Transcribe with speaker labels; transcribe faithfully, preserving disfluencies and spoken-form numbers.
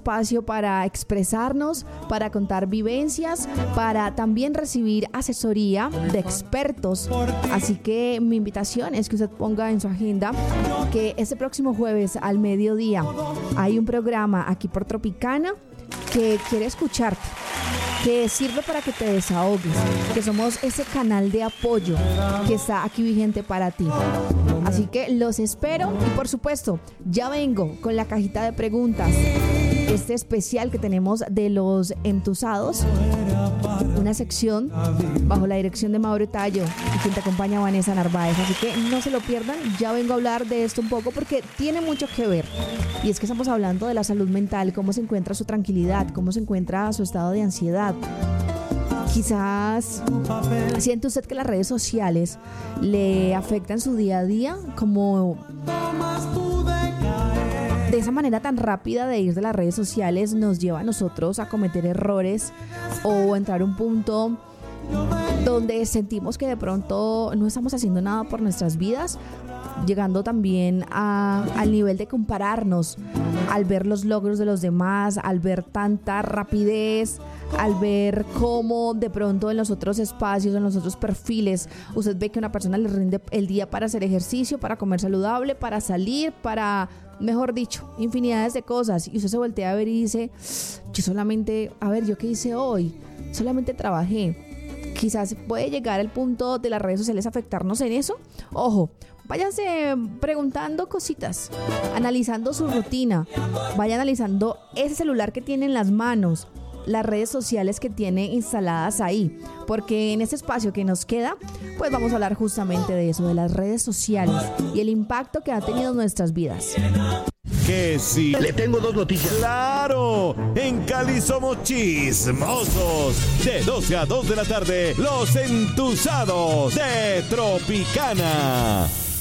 Speaker 1: espacio para expresarnos, para contar vivencias, para también recibir asesoría de expertos. Así que mi invitación es que usted ponga en su agenda que este próximo jueves al mediodía hay un programa aquí por Tropicana que quiere escucharte, que sirve para que te desahogues, que somos ese canal de apoyo que está aquí vigente para ti. Así que los espero y por supuesto ya vengo con la cajita de preguntas, este especial que tenemos de los entusados, una sección bajo la dirección de Mauro Tallo y quien te acompaña, Vanessa Narváez. Así que no se lo pierdan, ya vengo a hablar de esto un poco porque tiene mucho que ver. Y es que estamos hablando de la salud mental, cómo se encuentra su tranquilidad, cómo se encuentra su estado de ansiedad. Quizás siente usted que las redes sociales le afectan su día a día, como de esa manera tan rápida de ir de las redes sociales nos lleva a nosotros a cometer errores o entrar a un punto donde sentimos que de pronto no estamos haciendo nada por nuestras vidas, llegando también a, al nivel de compararnos al ver los logros de los demás, al ver tanta rapidez, al ver cómo de pronto en los otros espacios, en los otros perfiles, usted ve que una persona le rinde el día para hacer ejercicio, para comer saludable, para salir, para, mejor dicho, infinidades de cosas, y usted se voltea a ver y dice, yo solamente, a ver, ¿yo qué hice hoy? Solamente trabajé. Quizás puede llegar al punto de las redes sociales afectarnos en eso. Ojo, váyanse preguntando cositas, analizando su rutina, vaya analizando ese celular que tiene en las manos, las redes sociales que tiene instaladas ahí, porque en este espacio que nos queda, pues vamos a hablar justamente de eso, de las redes sociales y el impacto que ha tenido en nuestras vidas.
Speaker 2: Que sí. Le tengo dos noticias. ¡Claro! En Cali somos chismosos. De doce a dos de la tarde, los entusados de Tropicana.